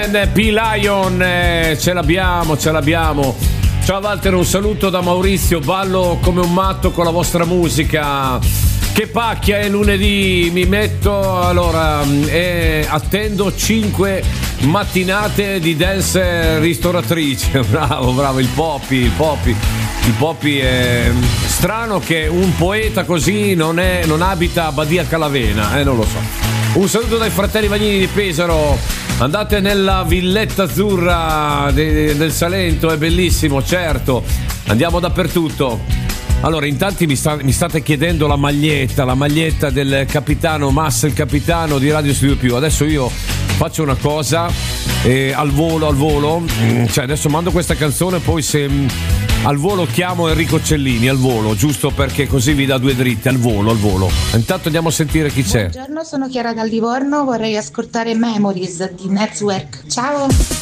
P-Lion, ce l'abbiamo. Ciao Walter, un saluto da Maurizio. Ballo come un matto con la vostra musica. Che pacchia, è lunedì, mi metto, allora, attendo 5 mattinate di dance ristoratrice. Bravo, il Poppy. Il Poppy è strano che un poeta così non abita a Badia Calavena, non lo so. Un saluto dai fratelli Vagnini di Pesaro. Andate nella Villetta Azzurra del Salento, è bellissimo, certo. Andiamo dappertutto. Allora, in tanti mi state chiedendo la maglietta del capitano Massa, il capitano di Radio Studio Più. Adesso io faccio una cosa al volo, cioè adesso mando questa canzone, poi se al volo chiamo Enrico Cellini, al volo, giusto perché così vi dà due dritte, al volo. Intanto andiamo a sentire chi c'è. Buongiorno, sono Chiara dal Livorno, vorrei ascoltare Memories di Network. Ciao!